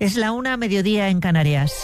Es la 1:00 en Canarias.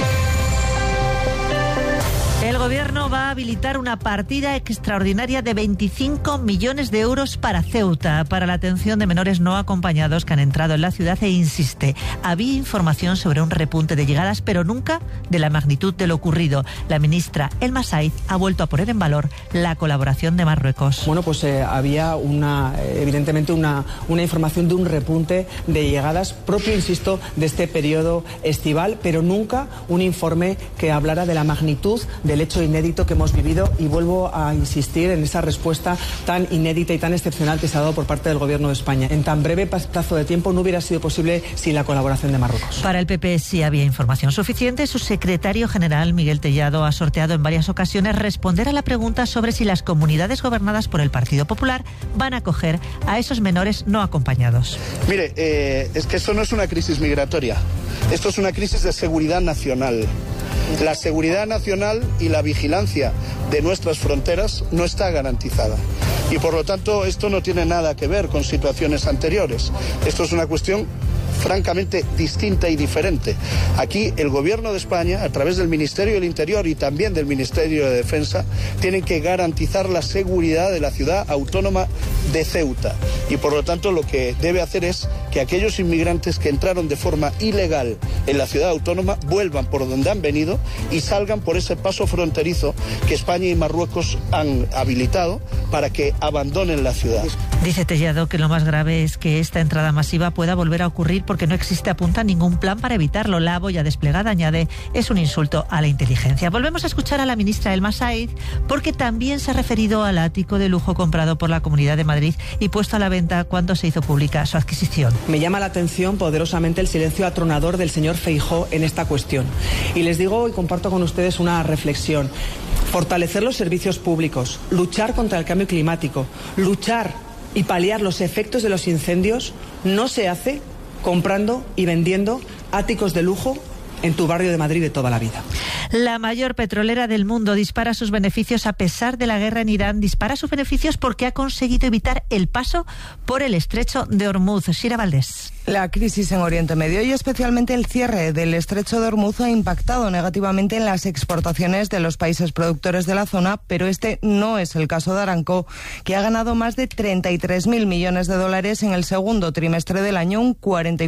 El Gobierno va a habilitar una partida extraordinaria de 25 millones de euros para Ceuta, para la atención de menores no acompañados que han entrado en la ciudad, e insiste, había información sobre un repunte de llegadas, pero nunca de la magnitud de lo ocurrido. La ministra Elma Said ha vuelto a poner en valor la colaboración de Marruecos. Bueno, pues había evidentemente una información de un repunte de llegadas propio, insisto, de este periodo estival, pero nunca un informe que hablara de la magnitud del hecho inédito que hemos vivido, y vuelvo a insistir en esa respuesta tan inédita y tan excepcional que se ha dado por parte del Gobierno de España. En tan breve plazo de tiempo no hubiera sido posible sin la colaboración de Marruecos. Para el PP sí había información suficiente. Su secretario general, Miguel Tellado, ha sorteado en varias ocasiones responder a la pregunta sobre si las comunidades gobernadas por el Partido Popular van a acoger a esos menores no acompañados. Mire, es que esto no es una crisis migratoria, esto es una crisis de seguridad nacional. La seguridad nacional y la vigilancia de nuestras fronteras no está garantizada. Y por lo tanto esto no tiene nada que ver con situaciones anteriores. Esto es una cuestión francamente distinta y diferente. Aquí el Gobierno de España, a través del Ministerio del Interior y también del Ministerio de Defensa, tienen que garantizar la seguridad de la ciudad autónoma de Ceuta. Y por lo tanto lo que debe hacer es que aquellos inmigrantes que entraron de forma ilegal en la ciudad autónoma vuelvan por donde han venido y salgan por ese paso fronterizo que España y Marruecos han habilitado para que abandonen la ciudad. Dice Tellado que lo más grave es que esta entrada masiva pueda volver a ocurrir porque no existe, apunta, ningún plan para evitarlo. La boya desplegada, añade, es un insulto a la inteligencia. Volvemos a escuchar a la ministra Elma Said, porque también se ha referido al ático de lujo comprado por la Comunidad de Madrid y puesto a la venta cuando se hizo pública su adquisición. Me llama la atención poderosamente el silencio atronador del señor Feijóo en esta cuestión. Y les digo y comparto con ustedes una reflexión. Fortalecer los servicios públicos, luchar contra el cambio climático, luchar y paliar los efectos de los incendios no se hace comprando y vendiendo áticos de lujo en tu barrio de Madrid de toda la vida. La mayor petrolera del mundo dispara sus beneficios a pesar de la guerra en Irán. Dispara sus beneficios porque ha conseguido evitar el paso por el estrecho de Hormuz. Sira Valdés. La crisis en Oriente Medio y especialmente el cierre del estrecho de Hormuz ha impactado negativamente en las exportaciones de los países productores de la zona, pero este no es el caso de Aramco, que ha ganado más de 33.000 millones de dólares en el segundo trimestre del año, un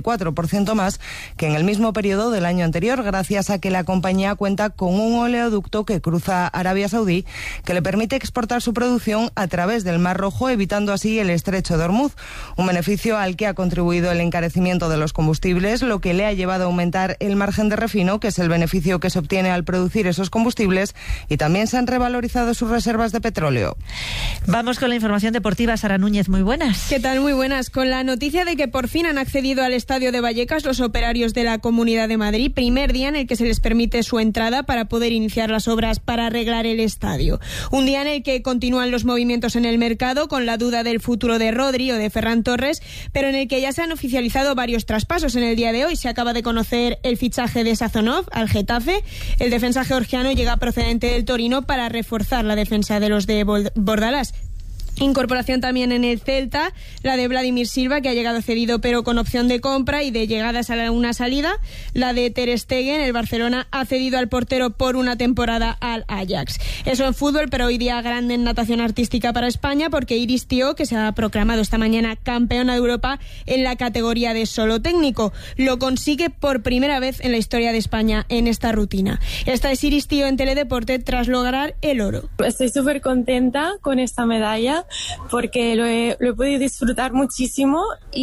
44% más que en el mismo periodo del año anterior, gracias a que la compañía cuenta con un oleoducto que cruza Arabia Saudí, que le permite exportar su producción a través del Mar Rojo, evitando así el estrecho de Hormuz, un beneficio al que ha contribuido el encarecimiento de los combustibles, lo que le ha llevado a aumentar el margen de refino, que es el beneficio que se obtiene al producir esos combustibles, y también se han revalorizado sus reservas de petróleo. Vamos con la información deportiva. Sara Núñez, muy buenas. ¿Qué tal? Muy buenas. Con la noticia de que por fin han accedido al estadio de Vallecas los operarios de la Comunidad de Madrid, primer día en el que se les permite su entrada para poder iniciar las obras para arreglar el estadio. Un día en el que continúan los movimientos en el mercado, con la duda del futuro de Rodri o de Ferran Torres, pero en el que ya se han oficializado varios traspasos. En el día de hoy se acaba de conocer el fichaje de Sazonov al Getafe. El defensa georgiano llega procedente del Torino para reforzar la defensa de los de Bordalás. Incorporación también en el Celta, la de Vladimir Silva, que ha llegado cedido pero con opción de compra y de llegadas a una salida. La de Ter Stegen, el Barcelona ha cedido al portero por una temporada al Ajax. Eso en fútbol, pero hoy día grande en natación artística para España, porque Iris Tío, que se ha proclamado esta mañana campeona de Europa en la categoría de solo técnico, lo consigue por primera vez en la historia de España en esta rutina. Esta es Iris Tío en Teledeporte tras lograr el oro. Estoy súper contenta con esta medalla, porque lo he podido disfrutar muchísimo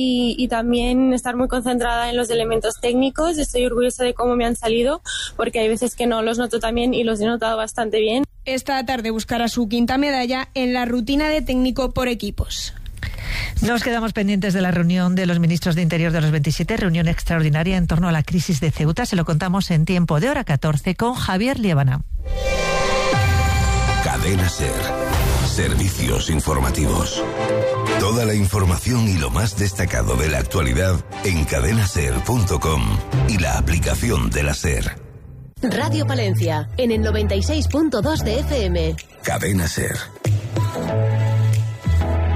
y también estar muy concentrada en los elementos técnicos. Estoy orgullosa de cómo me han salido, porque hay veces que no los noto tan bien y los he notado bastante bien. Esta tarde buscará su quinta medalla en la rutina de técnico por equipos. Nos quedamos pendientes de la reunión de los ministros de Interior de los 27, reunión extraordinaria en torno a la crisis de Ceuta. Se lo contamos en tiempo de hora 14 con Javier Liébana. Cadena SER. Servicios informativos. Toda la información y lo más destacado de la actualidad en cadenaser.com y la aplicación de la SER. Radio Palencia, en el 96.2 de FM. Cadena SER.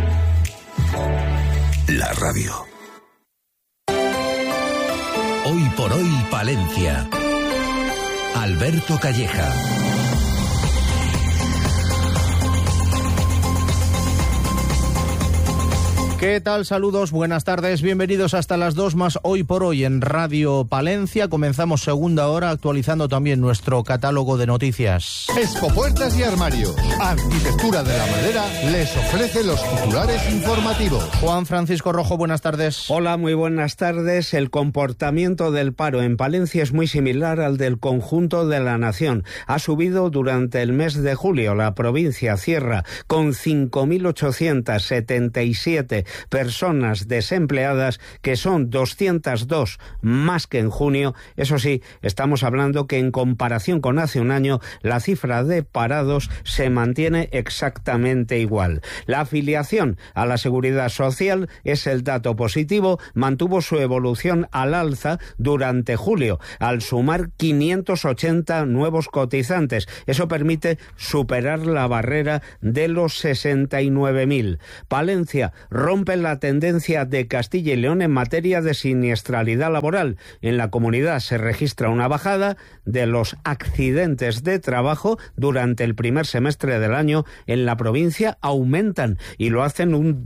La radio. Hoy por hoy Palencia. Alberto Calleja. ¿Qué tal? Saludos, buenas tardes, bienvenidos hasta las 2 más hoy por hoy en Radio Palencia. Comenzamos segunda hora actualizando también nuestro catálogo de noticias. Expopuertas y Armarios, Arquitectura de la Madera, les ofrece los titulares informativos. Juan Francisco Rojo, buenas tardes. Hola, muy buenas tardes. El comportamiento del paro en Palencia es muy similar al del conjunto de la nación. Ha subido durante el mes de julio. La provincia cierra con 5.877 personas desempleadas, que son 202 más que en junio. Eso sí, estamos hablando que en comparación con hace un año, la cifra de parados se mantiene exactamente igual. La afiliación a la Seguridad Social es el dato positivo, mantuvo su evolución al alza durante julio, al sumar 580 nuevos cotizantes. Eso permite superar la barrera de los 69.000. Palencia rompe la tendencia de Castilla y León en materia de siniestralidad laboral. En la comunidad se registra una bajada de los accidentes de trabajo durante el primer semestre del año. En la provincia aumentan y lo hacen un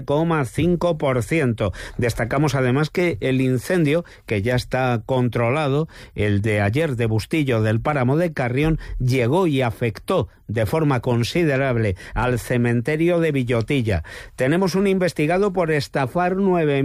12,5%. Destacamos además que el incendio, que ya está controlado, el de ayer de Bustillo del Páramo de Carrión, llegó y afectó de forma considerable al cementerio de Villotilla. Tenemos un investigado por estafar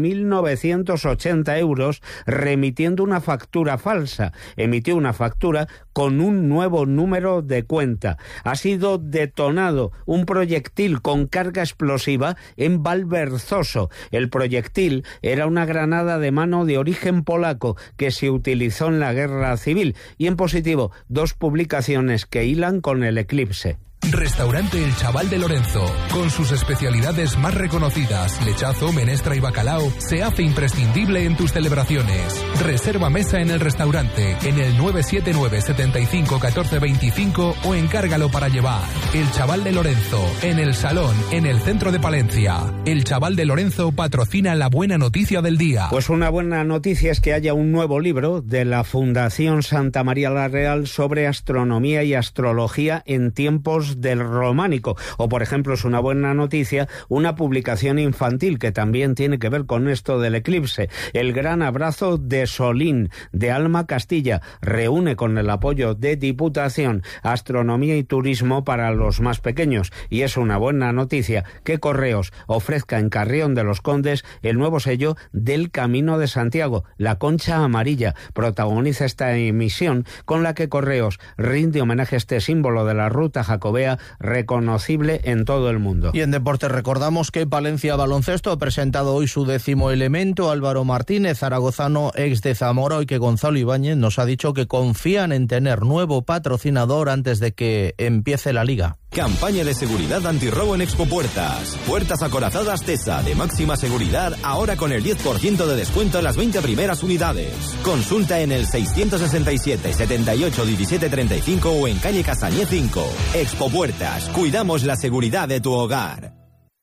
9.980 euros remitiendo una factura falsa. Emitió una factura con un nuevo número de cuenta. Ha sido detonado un proyectil con carga explosiva en Valverzoso. El proyectil era una granada de mano de origen polaco que se utilizó en la Guerra Civil. Y en positivo, 2 publicaciones que hilan con el eclipse. Restaurante El Chaval de Lorenzo, con sus especialidades más reconocidas, lechazo, menestra y bacalao, se hace imprescindible en tus celebraciones. Reserva mesa en el restaurante en el 979 75 14 25 o encárgalo para llevar. El Chaval de Lorenzo, en el Salón, en el centro de Palencia. El Chaval de Lorenzo patrocina la buena noticia del día. Pues una buena noticia es que haya un nuevo libro de la Fundación Santa María la Real sobre astronomía y astrología en tiempos del románico. O, por ejemplo, es una buena noticia una publicación infantil que también tiene que ver con esto del eclipse. El gran abrazo de Solín, de Alma Castilla, reúne con el apoyo de Diputación astronomía y turismo para los más pequeños. Y es una buena noticia que Correos ofrezca en Carrión de los Condes el nuevo sello del Camino de Santiago, la Concha Amarilla. Protagoniza esta emisión con la que Correos rinde homenaje a este símbolo de la ruta jacobea reconocible en todo el mundo. Y en deportes recordamos que Palencia Baloncesto ha presentado hoy su 10º elemento. Álvaro Martínez, zaragozano, ex de Zamora, y que Gonzalo Ibáñez nos ha dicho que confían en tener nuevo patrocinador antes de que empiece la liga. Campaña de seguridad antirrobo en Expopuertas. Puertas acorazadas TESA de máxima seguridad, ahora con el 10% de descuento en las 20 primeras unidades. Consulta en el 667 78 17 35 o en calle Castañé 5. Expopuertas, cuidamos la seguridad de tu hogar.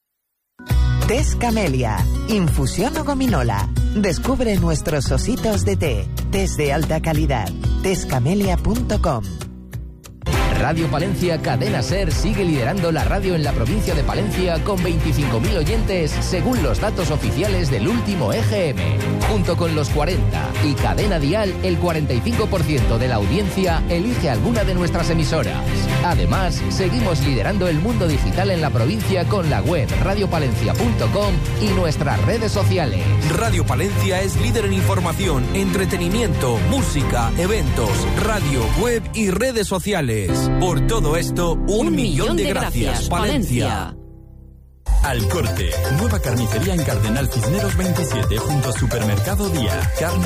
Tés Camelia, infusión o gominola. Descubre nuestros ositos de té, tés de alta calidad. tescamelia.com. Radio Palencia Cadena SER sigue liderando la radio en la provincia de Palencia con 25.000 oyentes según los datos oficiales del último EGM. Junto con los 40 y Cadena Dial, el 45% de la audiencia elige alguna de nuestras emisoras. Además, seguimos liderando el mundo digital en la provincia con la web radiopalencia.com y nuestras redes sociales. Radio Palencia es líder en información, entretenimiento, música, eventos, radio, web y redes sociales. Por todo esto, un millón de gracias, Palencia. Al Corte, nueva carnicería en Cardenal Cisneros 27 junto a Supermercado Día. Carne